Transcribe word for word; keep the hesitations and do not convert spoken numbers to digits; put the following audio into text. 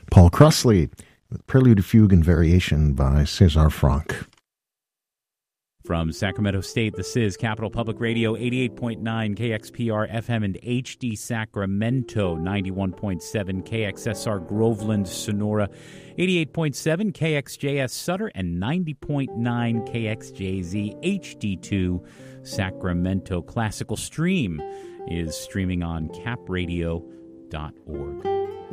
Paul Crossley with Prelude, Fugue, and Variation by César Franck. From Sacramento State, this is Capital Public Radio, eighty-eight point nine K X P R F M and H D Sacramento, ninety-one point seven K X S R Groveland, Sonora, eighty-eight point seven K X J S Sutter, and ninety point nine K X J Z H D two Sacramento. Classical Stream is streaming on cap radio dot org.